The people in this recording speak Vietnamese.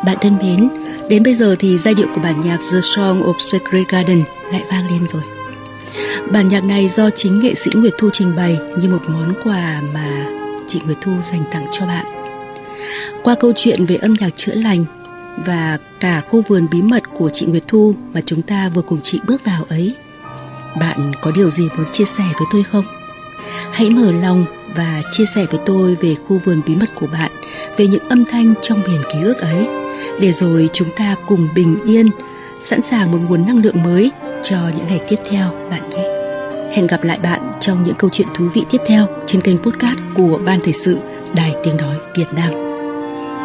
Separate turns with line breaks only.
Bạn thân mến, đến bây giờ thì giai điệu của bản nhạc The Song of Sacred Garden lại vang lên rồi. Bản nhạc này do chính nghệ sĩ Nguyệt Thu trình bày như một món quà mà chị Nguyệt Thu dành tặng cho bạn. Qua câu chuyện về âm nhạc chữa lành và cả khu vườn bí mật của chị Nguyệt Thu mà chúng ta vừa cùng chị bước vào ấy, bạn có điều gì muốn chia sẻ với tôi không? Hãy mở lòng và chia sẻ với tôi về khu vườn bí mật của bạn, về những âm thanh trong biển ký ức ấy, để rồi chúng ta cùng bình yên, sẵn sàng một nguồn năng lượng mới cho những ngày tiếp theo bạn nhé. Hẹn gặp lại bạn trong những câu chuyện thú vị tiếp theo trên kênh podcast của Ban Thời sự Đài Tiếng Nói Việt Nam.